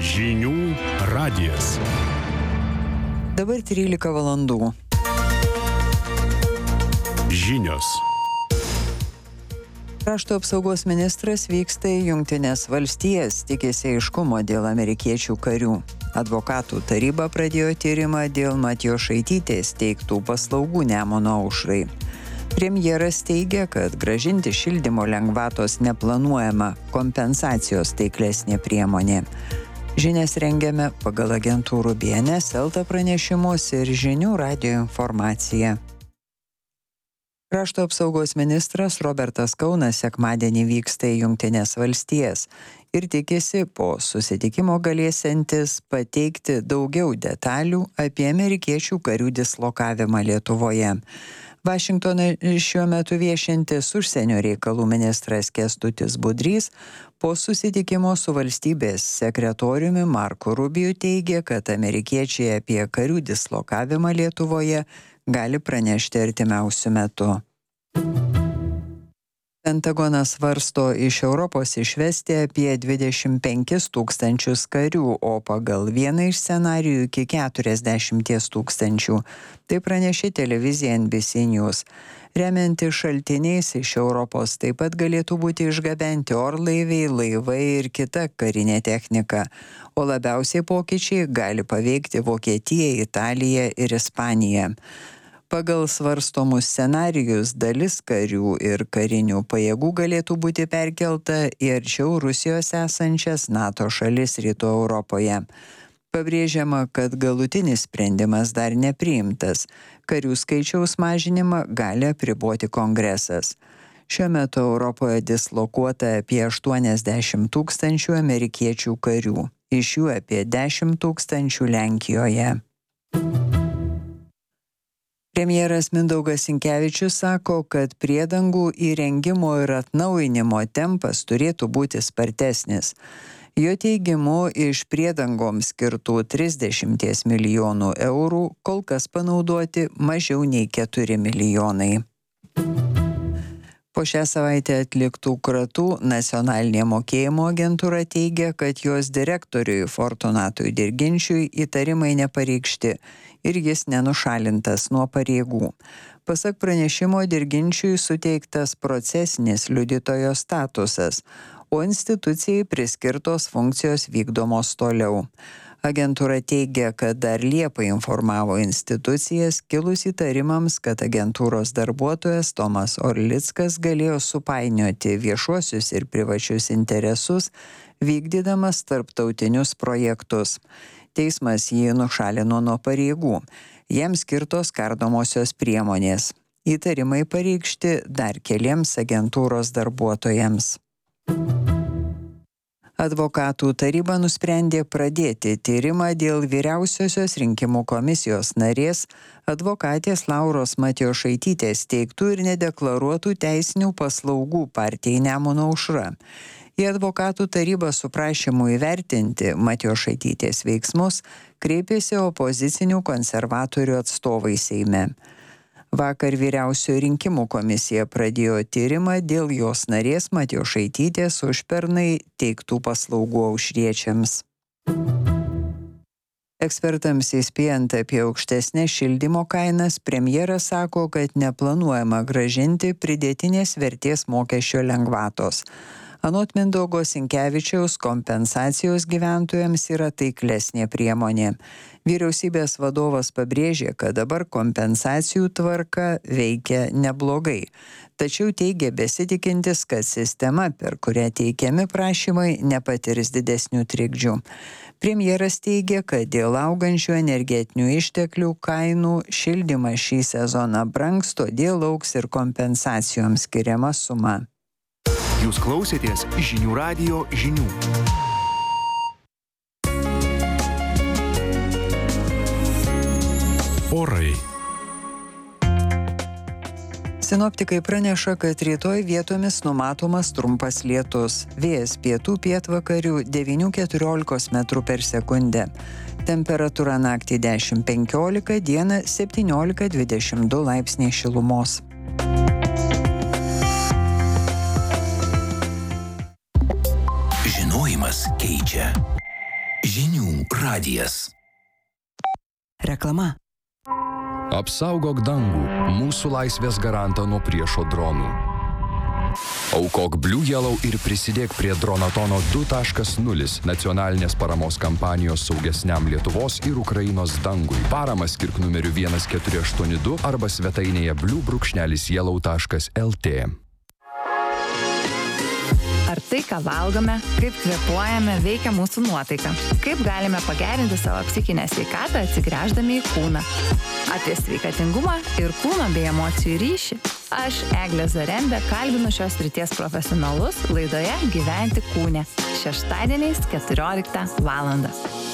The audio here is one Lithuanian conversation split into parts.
Žinių radijas. Dabar 13 valandų. Žinios. Krašto apsaugos ministras vyksta į Jungtines valstijas, tikisi aiškumo dėl amerikiečių karių. Advokatų taryba pradėjo tyrimą dėl Matijošaitytės teiktų paslaugų Nemuno aušrai. Premjeras teigia, kad grąžinti šildymo lengvatos neplanuojama, kompensacijos taiklesnė priemonė. Žinias rengiame pagal agentūrų BNS, Elta pranešimus ir Žinių radijo informaciją. Krašto apsaugos ministras Robertas Kaunas sekmadienį vyksta į Jungtines valstijas ir tikisi po susitikimo galėsiantis pateikti daugiau detalių apie amerikiečių karių dislokavimą Lietuvoje. Vašingtone šiuo metu viešintis užsienio reikalų ministras Kęstutis Budrys po susitikimo su valstybės sekretoriumi Marku Rubiju teigė, kad amerikiečiai apie karių dislokavimą Lietuvoje gali pranešti artimiausiu metu. Pentagonas svarsto iš Europos išvesti apie 25 000 karių, o pagal vieną iš scenarijų iki 40 000. Tai pranešė televizija NBC News. Remiantis šaltiniais iš Europos taip pat galėtų būti išgabenti orlaiviai, laivai ir kita karinė technika, o labiausiai pokyčiai gali paveikti Vokietiją, Italiją ir Ispaniją. Pagal svarstomus scenarijus dalis karių ir karinių pajėgų galėtų būti perkelta į arčiau Rusijos esančias NATO šalis Rytų Europoje. Pabrėžiama, kad galutinis sprendimas dar nepriimtas. Karių skaičiaus mažinimą gali apriboti Kongresas. Šiuo metu Europoje dislokuota apie 80 000 amerikiečių karių, iš jų apie 10 000 Lenkijoje. Premjeras Mindaugas Sinkevičius sako, kad priedangų įrengimo ir atnaujinimo tempas turėtų būti spartesnis. Jo teigimu, iš priedangoms skirtų 30 milijonų eurų kol kas panaudoti mažiau nei 4 milijonai. Po šią savaitę atliktų kratų nacionalinė mokėjimo agentūra teigia, kad jos direktoriui Fortunatui Dirginčiui įtarimai nepareikšti ir jis nenušalintas nuo pareigų. Pasak pranešimo, Dirginčiui suteiktas procesinis liudytojo statusas, o institucijai priskirtos funkcijos vykdomos toliau. Agentūra teigia, kad dar Liepą informavo institucijas kilus įtarimams, kad agentūros darbuotojas Tomas Orlickas galėjo supainioti viešuosius ir privačius interesus, vykdydamas tarptautinius projektus. Teismas jį nušalino nuo pareigų. Jam skirtos kardomosios priemonės. Įtarimai pareikšti dar keliems agentūros darbuotojams. Advokatų taryba nusprendė pradėti tyrimą dėl vyriausiosios rinkimų komisijos narės advokatės Lauros Matijošaitytės teiktų ir nedeklaruotų teisinių paslaugų partijai Nemuno aušra. Į advokatų tarybą su prašymu įvertinti Matijošaitytės veiksmus kreipėsi opozicinių konservatorių atstovai Seime. Vakar vyriausioji rinkimų komisija pradėjo tyrimą dėl jos narės Matijošaitytės užpernai teiktų paslaugų aušriečiams. Ekspertams įspėjant apie aukštesnės šildymo kainas, premjeras sako, kad neplanuojama grąžinti pridėtinės vertės mokesčio lengvatos. Anot Mindaugo Sinkevičiaus, kompensacijos gyventojams yra taiklesnė priemonė. Vyriausybės vadovas pabrėžė, kad dabar kompensacijų tvarka veikia neblogai. Tačiau teigia besitikintis, kad sistema, per kurią teikiami prašymai, nepatirs didesnių trikdžių. Premjeras teigia, kad dėl augančių energetinių išteklių kainų šildymas šį sezoną brangs, todėl augs ir kompensacijoms skiriama suma. Jūs klausėtės Žinių radijo žinių. Orai. Sinoptikai praneša, kad rytoj vietomis numatomas trumpas lietus. Vėjas pietų pietvakarių 9–14 m/s. Temperatūra naktį 10–15, dieną 17–22 laipsniai šilumos. Žinojimas keičia. Žinių radijas. Reklama. Apsaugok dangų, mūsų laisvės garantą nuo priešo dronų. Aukok Blue Yellow ir prisidėk prie Dronatono 2.0 nacionalinės paramos kampanijos saugesniam Lietuvos ir Ukrainos dangui. Paramą skirk numeriu 1482 arba svetainėje blue-yellow.lt. Ar tai, ką valgome, kaip kvėpuojame, veikia mūsų nuotaiką? Kaip galime pagerinti savo psichinę sveikatą atsigręždami į kūną? Apie sveikatingumą ir kūno bei emocijų ryšį. Aš, Eglė Zarembė, kalbinu šios srities profesionalus laidoje Gyventi kūne. Šeštadieniais 14 val.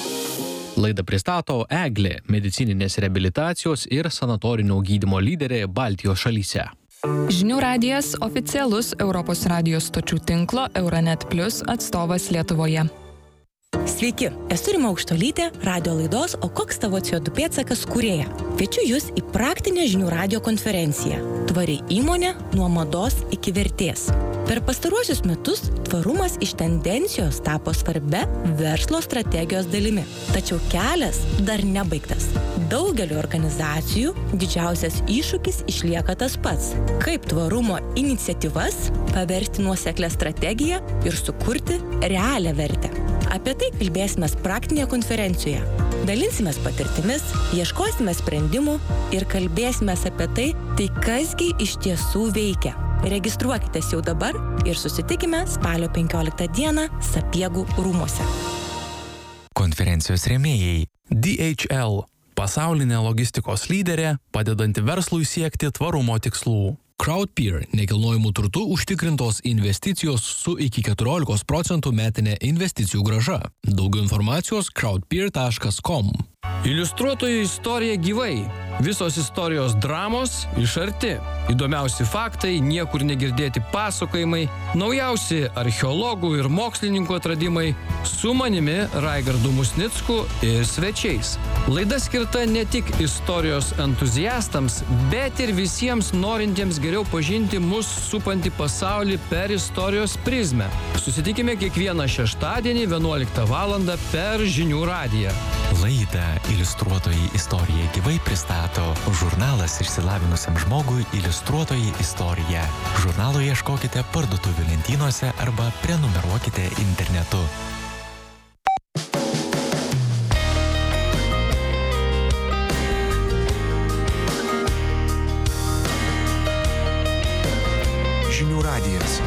Laidą pristato Eglė, medicininės reabilitacijos ir sanatorinio gydymo lyderė Baltijos šalyse. Žinių radijas oficialus Europos radijos stočių tinklo Euronet Plus atstovas Lietuvoje. Sveiki, esu Rima Aukštuolytė, radio laidos O koks tavo CO2 pėdsakas kūrėja. Kviečiu Jūs į praktinę žinių radijo konferenciją Tvari įmonė nuo mados iki vertės. Per pastaruosius metus tvarumas iš tendencijos tapo svarbia verslo strategijos dalimi. Tačiau kelias dar nebaigtas. Daugeliu organizacijų didžiausias iššūkis išlieka tas pats. Kaip tvarumo iniciatyvas paversti nuoseklią strategiją ir sukurti realią vertę. Apie tai kalbėsime praktinėje konferencijoje. Dalinsimės patirtimis, ieškosime sprendimų ir kalbėsime apie tai kasgi iš tiesų veikia. Registruokitės jau dabar ir susitikime spalio 15 dieną Sapiegų rūmuose. Konferencijos rėmėjai DHL – pasaulinė logistikos lyderė, padedanti verslui siekti tvarumo tikslų. Crowdpeer – nekilnojamų turtų užtikrintos investicijos su iki 14% metinė investicijų grąža. Daugiau informacijos crowdpeer.com. Iliustruotojų istorija gyvai. Visos istorijos dramos iš arti. Įdomiausi faktai, niekur negirdėti pasakojimai, naujausi archeologų ir mokslininkų atradimai su manimi Raigardu Musnicku ir svečiais. Laida skirta ne tik istorijos entuziastams, bet ir visiems norintiems geriau pažinti mus supantį pasaulį per istorijos prizmę. Susitikime kiekvieną šeštadienį 11 val. Per Žinių radiją. Laidą Iliustruotojai istorija gyvai pristato žurnalas išsilavinusiam žmogui Iliustruotojai istorija. Žurnalo ieškokite parduotuvių lentynose arba prenumeruokite internetu. Žinių radijas.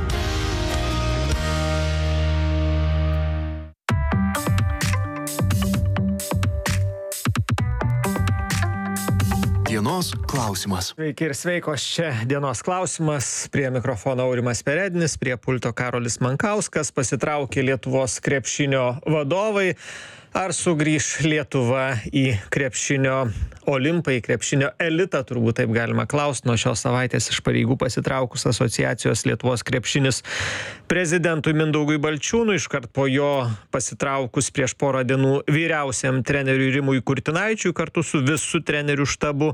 Dienos klausimas. Sveiki ir sveikos, čia dienos klausimas. Prie mikrofono Aurimas Peredinis, prie pulto Karolis Mankauskas. Pasitraukė Lietuvos krepšinio vadovai. Ar sugrįš Lietuva į krepšinio olimpą, į krepšinio elitą, turbūt taip galima klausti. Nuo šios savaitės iš pareigų pasitraukus asociacijos Lietuvos krepšinis prezidentui Mindaugui Balčiūnui, iškart po jo pasitraukus prieš porą dienų vyriausiam treneriui Rimui Kurtinaičiui, kartu su visu trenerių štabu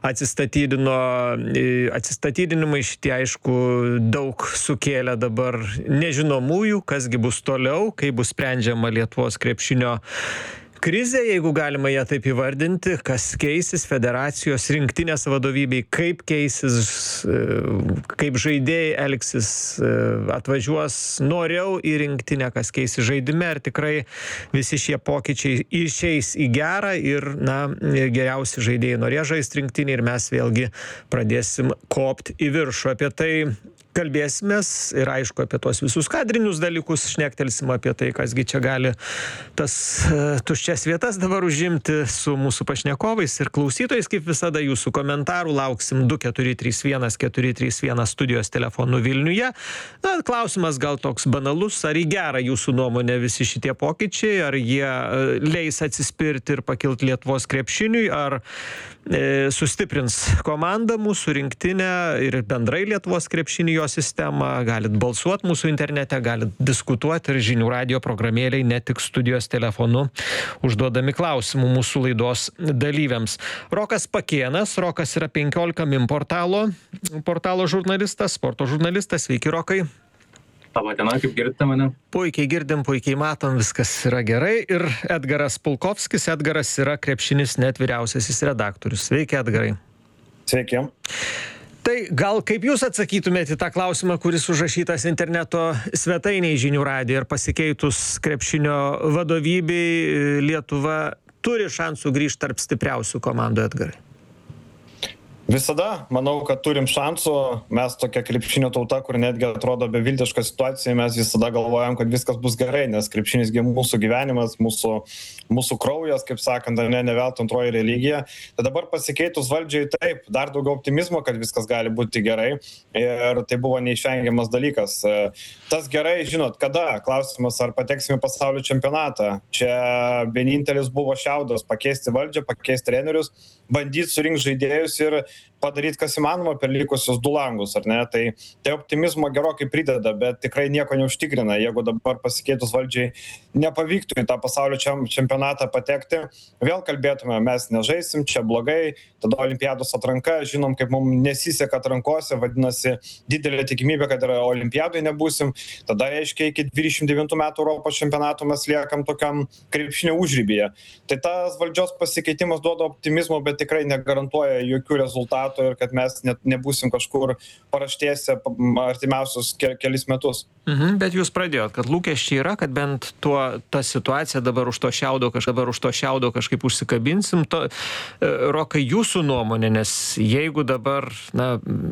atsistatydinimai šitie, aišku, daug sukėlė dabar nežinomųjų, kasgi bus toliau, kaip bus sprendžiama Lietuvos krepšinio krizė, jeigu galima ją taip įvardinti, kas keisis federacijos rinktinės vadovybei, kaip keisis, kaip žaidėjai elgsis, atvažiuos noriau į rinktinę, kas keisis žaidime, ar tikrai visi šie pokyčiai išeis į gerą ir, geriausi žaidėjai norės žaisti rinktinį ir mes vėlgi pradėsim kopti į viršų. Apie tai kalbėsimės ir aišku apie tuos visus kadrinius dalykus, šnektelsim apie tai, kasgi čia gali tas tuščias vietas dabar užimti su mūsų pašnekovais ir klausytojais, kaip visada jūsų komentarų lauksim 2431 studijos telefonu Vilniuje. Klausimas gal toks banalus, ar į gerą jūsų nuomonę visi šitie pokyčiai, ar jie leis atsispirti ir pakilti Lietuvos krepšiniui, ar sustiprins komandą mūsų rinktinę ir bendrai Lietuvos krepšinį jo sistemą. Galit balsuoti mūsų internete, galit diskutuoti ir Žinių radijo programėliai, ne tik studijos telefonu, užduodami klausimų mūsų laidos dalyviams. Rokas Pakėnas, Rokas yra 15 min portalo žurnalistas, sporto žurnalistas. Sveiki, Rokai. Labadiena, kaip girdite mane? Puikiai girdim, puikiai matom, viskas yra gerai. Ir Edgaras Pulkovskis. Edgaras yra Krepšinis net vyriausiasis redaktorius. Sveiki, Edgarai. Sveiki. Tai gal kaip jūs atsakytumėte į tą klausimą, kuris užrašytas interneto svetainėje Žinių radijo, ir pasikeitus krepšinio vadovybei Lietuva turi šansų grįžti tarp stipriausių komandų, Edgarai? Visada manau, kad turim šansų. Mes tokia krepšinio tauta, kur netgi atrodo beviltiška situacija, mes visada galvojam, kad viskas bus gerai, nes krepšinis mūsų gyvenimas, mūsų kraujas, kaip sakant, ne veltui antroji religija. Tai dabar pasikeitus valdžiai taip, dar daugiau optimizmo, kad viskas gali būti gerai. Ir tai buvo neišvengiamas dalykas. Tas gerai, žinot, kada? Klausimas, ar pateksime pasaulio čempionatą. Čia vienintelis buvo šiaudas - pakeisti valdžią, pakeisti trenerius, bandyti surinkti žaidėjus ir padaryti, kas įmanoma per likusius 2 langus, ar ne? Tai optimizmo gerokai prideda, bet tikrai nieko neužtikrina. Jeigu dabar pasikeitus valdžiai nepavyktų į tą pasaulio čempionatą patekti, vėl kalbėtume, mes nežaisim, čia blogai, tada olimpiados atranka, žinom, kaip mums nesiseka atrankose, vadinasi, didelė tikimybė, kad ir olimpiadoj nebūsim, tada reiškia iki 29 metų Europos čempionato mes liekam tokiam krepšinio užrybyje. Tai tas valdžios pasikeitimas duoda optimizmo, bet tikrai negarantuoja jokių rezultatų ir kad mes net nebūsim kažkur paraštėse artimiausius kelis metus. Bet jūs pradėjot, kad lūkesčiai yra, kad bent ta situacija dabar už to šiaudo kažkaip užsikabinsim. Rokai, jūsų nuomonė, nes jeigu dabar,